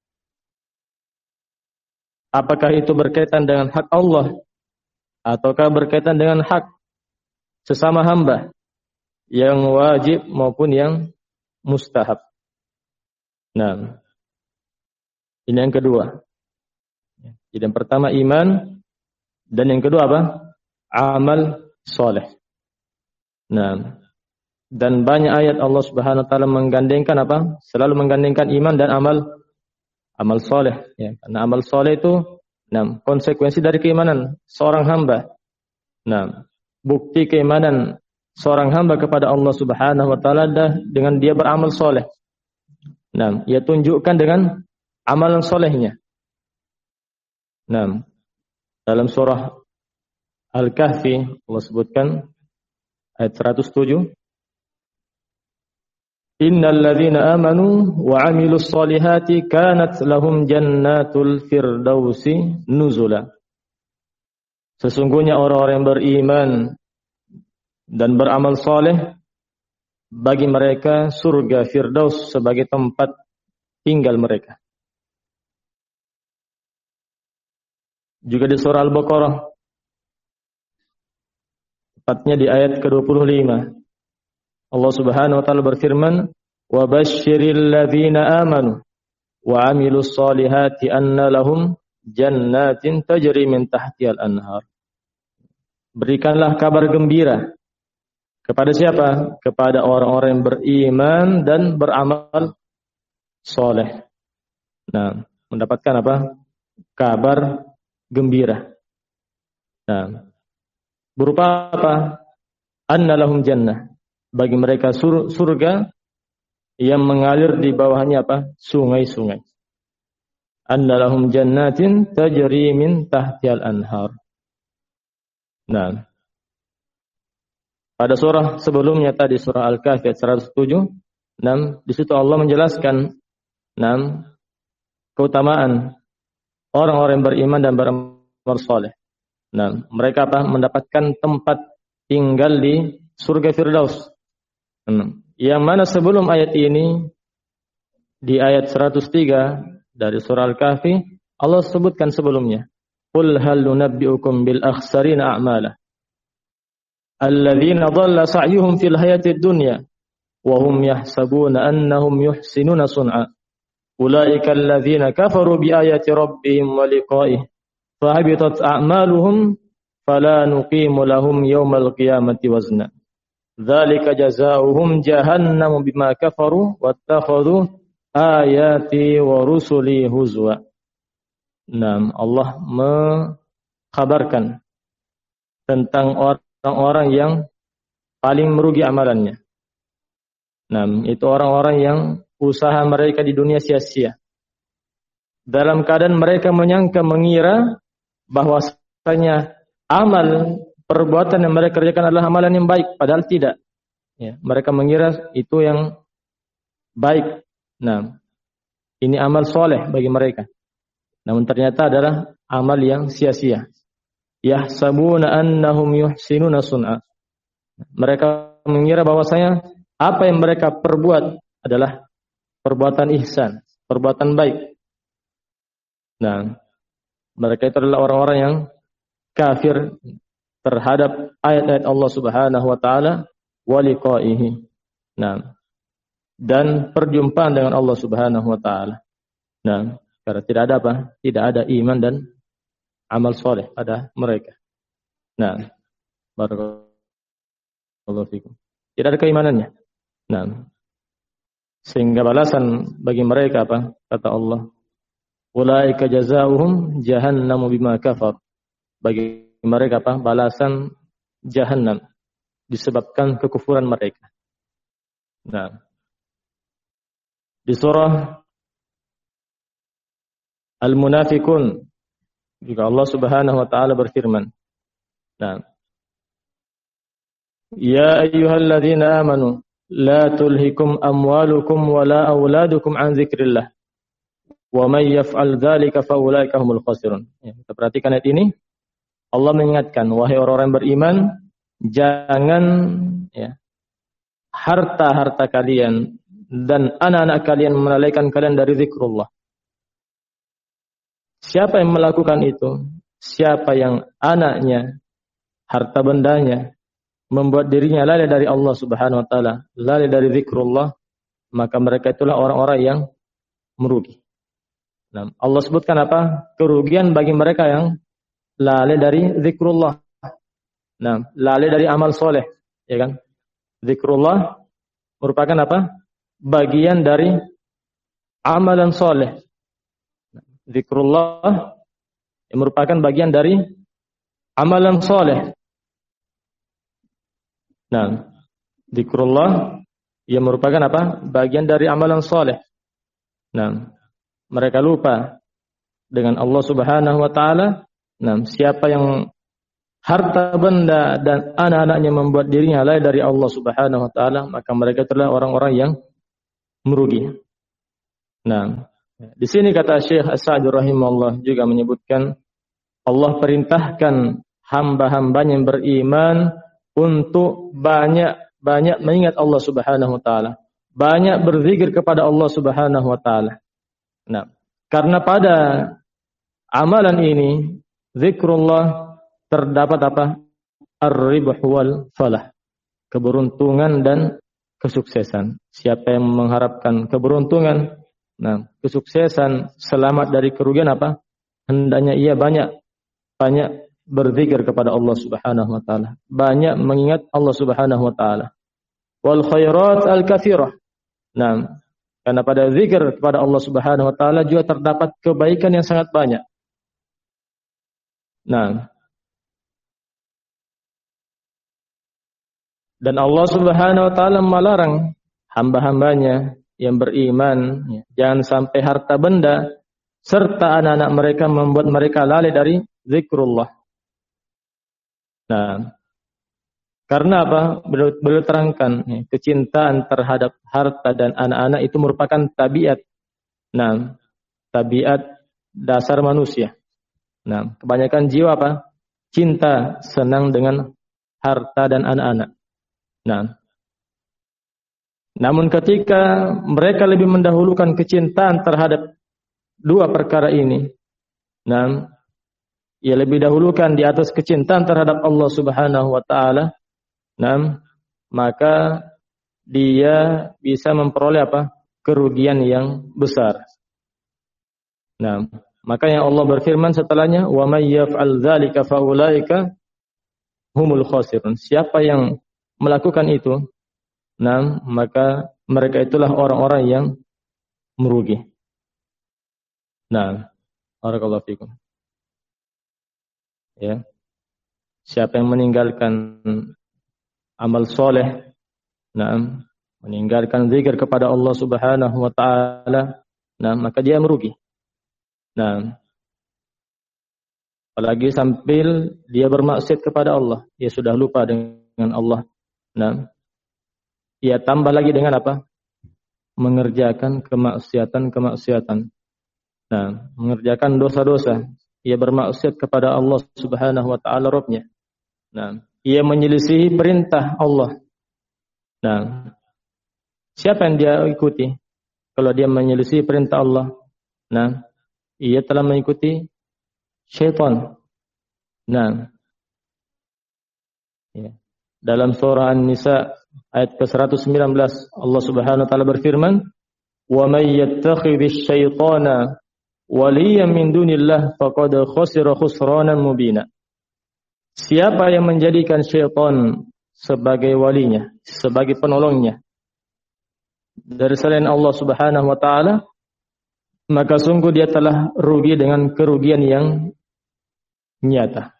Apakah itu berkaitan dengan hak Allah ataukah berkaitan dengan hak sesama hamba, yang wajib maupun yang mustahab. Nah, ini yang kedua. Jadi yang pertama iman, dan yang kedua apa? Amal soleh. Nah, dan banyak ayat Allah Subhanahu wa taala menggandengkan apa? Selalu menggandengkan iman dan amal soleh. Ya, karena amal soleh itu konsekuensi dari keimanan seorang hamba. Nah, bukti keimanan seorang hamba kepada Allah Subhanahu wa taala dengan dia beramal soleh. Nah, ia tunjukkan dengan amalan solehnya. Nah, dalam surah Al-Kahfi Allah sebutkan ayat 107, Innal ladzina amanu wa 'amilus solihati kanat lahum jannatul firdausi nuzula. Sesungguhnya orang-orang yang beriman dan beramal soleh, bagi mereka surga Firdaus sebagai tempat tinggal mereka. Juga di surah Al-Baqarah, tepatnya di ayat ke-25, Allah Subhanahu wa taala berfirman, "Wa basyiril ladzina amanu wa 'amilus solihati anna lahum jannatin tajri min tahtihal anhar." Berikanlah kabar gembira kepada siapa? Kepada orang-orang yang beriman dan beramal soleh. Nah, mendapatkan apa? Kabar gembira. Nah, berupa apa? Anna lahum jannah. Bagi mereka surga yang mengalir di bawahnya apa? Sungai-sungai. Anna lahum jannatin tajri min tahtihal anhar. Nah, pada surah sebelumnya tadi, surah Al-Kahfi ayat 107, di situ Allah menjelaskan keutamaan orang-orang yang beriman dan beramal saleh. Mereka mendapatkan tempat tinggal di surga Firdaus. Yang mana sebelum ayat ini, di ayat 103 dari surah Al-Kahfi, Allah sebutkan sebelumnya, "Qul hal nunabbi'ukum bil akhsarina a'mala alladzina dhalla sa'yuhum fil hayatid dunya wa hum yahsabuna annahum yuhsinuna sun'a ulaika alladzina kafaru bi ayati rabbihim wa liqa'ihi fahabitat a'maluhum fala nuqimu lahum yawmal qiyamati wazna dzalika jazaohum jahannamu bima kafaru wattakhadhu ayati wa rusuli huzwa." Allah mengkabarkan tentang orang-orang yang paling merugi amalannya. Itu orang-orang yang usaha mereka di dunia sia-sia. Dalam keadaan mereka mengira bahwasanya amal perbuatan yang mereka kerjakan adalah amalan yang baik, padahal tidak. Mereka mengira itu yang baik. Ini amal soleh bagi mereka. Namun ternyata adalah amal yang sia-sia. Yahsabuna annahum yuhsinuna sun'a. Mereka mengira bahwasanya apa yang mereka perbuat adalah perbuatan ihsan, perbuatan baik. Mereka itu adalah orang-orang yang kafir terhadap ayat-ayat Allah Subhanahu wa taala wa liqa'ihi. Dan perjumpaan dengan Allah Subhanahu wa taala. Karena tidak ada apa? Tidak ada iman dan amal soleh pada mereka. Barakallahu fikum. Tidak ada keimanannya. Sehingga balasan bagi mereka apa? Kata Allah, "Ulaika jazaohum jahannamu bima kafar." Bagi mereka apa? Balasan jahannam disebabkan kekufuran mereka. Di surah Al-Munafiqun juga Allah Subhanahu wa taala berfirman, "Ya ayyuhalladzina amanu la tulhikum amwalukum wala auladukum an dzikrillah wa may yaf'al dzalika fa ulaika humul khasirun." Kita perhatikan ayat ini. Allah mengingatkan, wahai orang-orang beriman, jangan harta-harta kalian dan anak-anak kalian melalaikan kalian dari zikrullah. Siapa yang melakukan itu? Siapa yang anaknya, harta bendanya membuat dirinya lalai dari Allah Subhanahu wa taala, lalai dari zikrullah, maka mereka itulah orang-orang yang merugi. Allah sebutkan apa? Kerugian bagi mereka yang lalai dari zikrullah. Lalai dari amal soleh, ya kan? Zikrullah merupakan apa? Bagian dari amalan soleh. Zikrullah yang merupakan bagian dari amalan soleh. Zikrullah yang merupakan apa? Bagian dari amalan soleh. Mereka lupa dengan Allah Subhanahu wa taala. Siapa yang harta benda dan anak-anaknya membuat dirinya lalai dari Allah Subhanahu wa taala, maka mereka adalah orang-orang yang merugi. Nah, di sini kata Syekh As-Sa'di rahimahullah juga menyebutkan Allah perintahkan hamba-hambanya yang beriman untuk banyak mengingat Allah Subhanahu wa taala, banyak berzikir kepada Allah Subhanahu wa taala. Nah, karena pada amalan ini zikrullah terdapat apa? Ar-ribh wal falah. Keberuntungan dan kesuksesan. Siapa yang mengharapkan keberuntungan, nah, kesuksesan, selamat dari kerugian apa? Hendaknya ia banyak berzikir kepada Allah Subhanahu wa taala, banyak mengingat Allah Subhanahu wa taala. Wal khairat al-katsirah. Nah, karena pada zikir kepada Allah Subhanahu wa taala juga terdapat kebaikan yang sangat banyak. Nah, dan Allah Subhanahu wa taala melarang hamba-hambanya yang beriman jangan sampai harta benda serta anak-anak mereka membuat mereka lalai dari zikrullah. Nah, karena apa? Beliau terangkan kecintaan terhadap harta dan anak-anak itu merupakan tabiat. Nah, tabiat dasar manusia. Nah, kebanyakan jiwa apa? Cinta, senang dengan harta dan anak-anak. Nah, namun ketika mereka lebih mendahulukan kecintaan terhadap dua perkara ini, nah, ia lebih dahulukan di atas kecintaan terhadap Allah Subhanahu wa taala, nah, maka dia bisa memperoleh apa? Kerugian yang besar. Nah, maka yang Allah berfirman setelahnya, "Wa may yaf'al dzalika fa ulaika humul khasirun." Siapa yang melakukan itu, nah, maka mereka itulah orang-orang yang merugi. Nah, barakallahu fikum. Ya. Siapa yang meninggalkan amal soleh, nah, meninggalkan zikir kepada Allah Subhanahu wa taala, nah, maka dia merugi. Nah, apalagi sambil dia bermaksiat kepada Allah, dia sudah lupa dengan Allah. Nah, ia tambah lagi dengan apa? Mengerjakan kemaksiatan. Nah, mengerjakan dosa-dosa. Ia bermaksiat kepada Allah Subhanahu wa taala Rabb-nya. Nah, ia menyelisihi perintah Allah. Nah, siapa yang dia ikuti? Kalau dia menyelisihi perintah Allah, nah, ia telah mengikuti syaitan. Nah, ya. Dalam surah An-Nisa ayat ke-119 Allah Subhanahu wa taala berfirman, "Wa may yattakhidhish syaitana waliyan min dunillah faqad khasira khusranan mubina." Siapa yang menjadikan syaitan sebagai walinya, sebagai penolongnya dari selain Allah Subhanahu wa taala, maka sungguh dia telah rugi dengan kerugian yang nyata.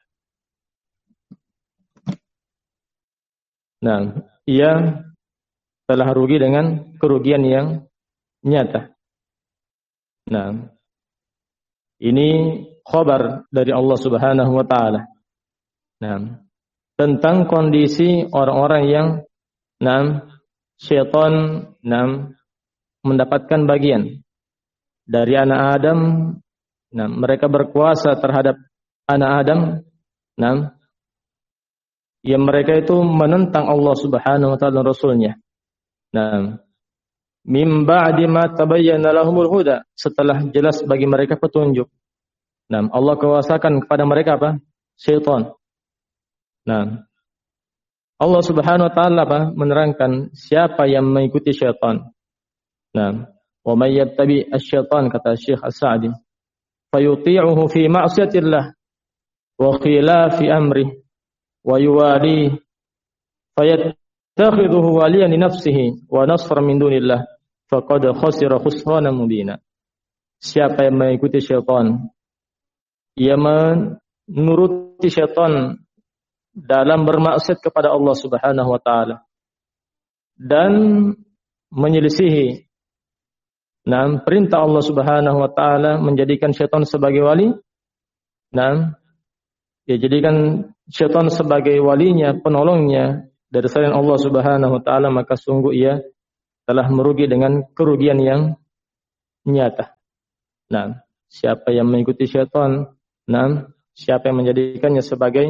Nah, ia telah rugi dengan kerugian yang nyata. Nah, ini khabar dari Allah Subhanahu wa taala. Nah, tentang kondisi orang-orang yang syaitan mendapatkan bagian dari anak Adam. Nah, mereka berkuasa terhadap anak Adam. Nah, ya mereka itu menentang Allah Subhanahu wa taala dan Rasulnya. Nah, mim ba'di ma tabayyana lahumul huda, setelah jelas bagi mereka petunjuk. Nah, Allah kuasakan kepada mereka apa? Syaitan. Nah, Allah Subhanahu wa taala menerangkan siapa yang mengikuti syaitan. Nah, wa may yattabi asy-syaitan, kata Syekh As-Sa'di, fayuti'uhu fi ma'siyatillah wa khilafi amri wa yuwali fayattakhidhuhu waliyan li nafsihi wa nasran min dunillah faqad khasira khusranan mubina. Siapa yang mengikuti syaitan, ia menuruti syaitan dalam bermaksiat kepada Allah Subhanahu wa taala dan menyelisihi perintah Allah Subhanahu wa taala, menjadikan syaitan sebagai wali. Nah, dia jadikan syaitan sebagai walinya, penolongnya dari selain Allah Subhanahu wa taala, maka sungguh ia telah merugi dengan kerugian yang nyata. Nah, siapa yang mengikuti syaitan, nah, siapa yang menjadikannya sebagai